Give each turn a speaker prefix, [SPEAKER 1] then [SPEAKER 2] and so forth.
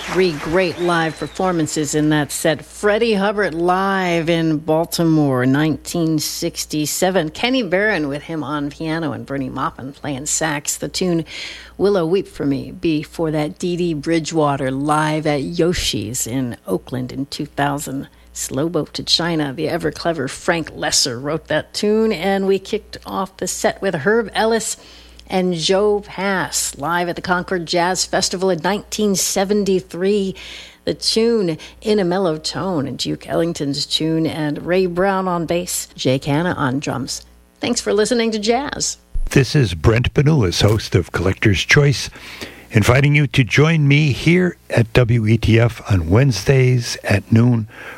[SPEAKER 1] Three great live performances in that set. Freddie Hubbard live in Baltimore, 1967. Kenny Barron with him on piano and Bernie Maupin playing sax. The tune Willow Weep for Me. Before that, Dee Dee Bridgewater live at Yoshi's in Oakland in 2000. Slow Boat to China. The ever-clever Frank Lesser wrote that tune, and we kicked off the set with Herb Ellis and Joe Pass live at the Concord Jazz Festival in 1973. The tune In a Mellow Tone, and Duke Ellington's tune, and Ray Brown on bass, Jake Hanna on drums. Thanks for listening to Jazz.
[SPEAKER 2] This is Brent Benulis, host of Collector's Choice, inviting you to join me here at WETF on Wednesdays at noon